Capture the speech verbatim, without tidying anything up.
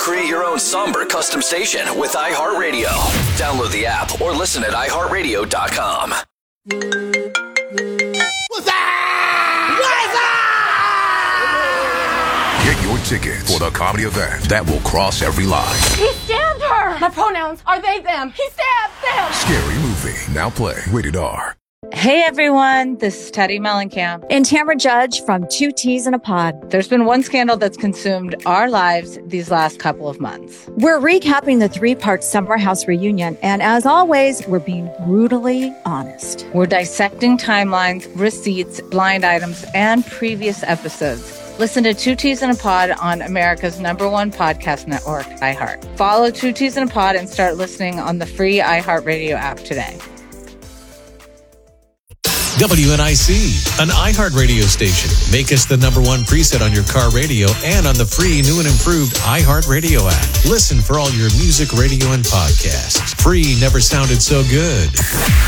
Create your own somber custom station with iHeartRadio. Download the app or listen at i heart radio dot com. What's that? What's Get your tickets for the comedy event that will cross every line. He stabbed her! My pronouns are they, them. He stabbed them! Scary Movie. Now play. Rated R. Hey everyone, this is Teddy Mellencamp and Tamara Judge from Two Teas in a Pod. There's been one scandal that's consumed our lives these last couple of months. We're recapping the three-part Summer House reunion, and as always, we're being brutally honest. We're dissecting timelines, receipts, blind items, and previous episodes. Listen to Two Teas in a Pod on America's number one podcast network, iHeart. Follow Two Teas in a Pod and start listening on the free iHeartRadio app today. W N I C, an iHeart radio station. Make us the number one preset on your car radio and on the free new and improved iHeart Radio app. Listen for all your music, radio, and podcasts. Free never sounded so good.